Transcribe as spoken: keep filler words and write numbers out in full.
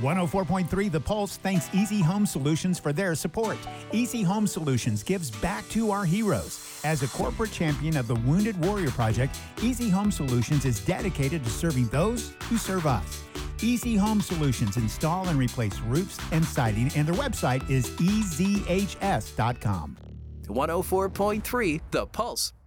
one oh four point three The Pulse thanks Easy Home Solutions for their support. Easy Home Solutions gives back to our heroes. As a corporate champion of the Wounded Warrior Project, Easy Home Solutions is dedicated to serving those who serve us. Easy Home Solutions install and replace roofs and siding, and their website is e z h s dot com. one oh four point three The Pulse.